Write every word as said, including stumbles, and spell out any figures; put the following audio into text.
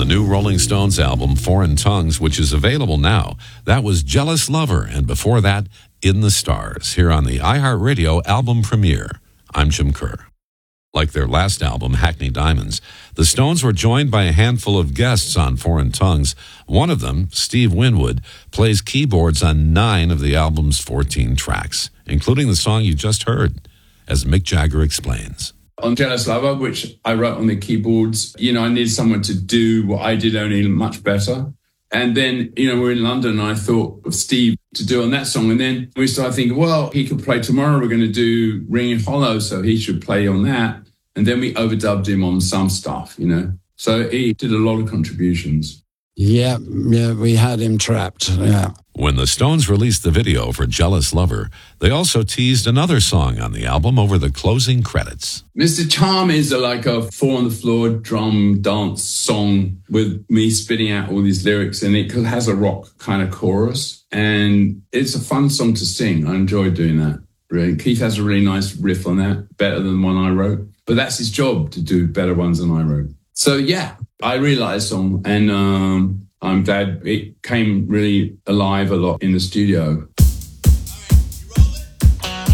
the new Rolling Stones album, Foreign Tongues, which is available now. That was Jealous Lover, and before that, In the Stars, here on the iHeartRadio album premiere. I'm Jim Kerr. Like their last album, Hackney Diamonds, the Stones were joined by a handful of guests on Foreign Tongues. One of them, Steve Winwood, plays keyboards on nine of the album's fourteen tracks, including the song you just heard, as Mick Jagger explains. On Jealous Lover, which I wrote on the keyboards, you know, I needed someone to do what I did, only much better. And then, you know, we're in London, and I thought of Steve to do on that song. And then we started thinking, well, he could play tomorrow. We're going to do Ringing Hollow, so he should play on that. And then we overdubbed him on some stuff, you know. So he did a lot of contributions. Yeah, yeah, we had him trapped, yeah. When the Stones released the video for Jealous Lover, they also teased another song on the album over the closing credits. Mister Charm is a, like a four-on-the-floor drum dance song with me spitting out all these lyrics in it, because it has a rock kind of chorus. And it's a fun song to sing. I enjoy doing that. Really. Keith has a really nice riff on that, better than one I wrote. But that's his job, to do better ones than I wrote. So, yeah, I really like the song, and um, I'm glad it came really alive a lot in the studio.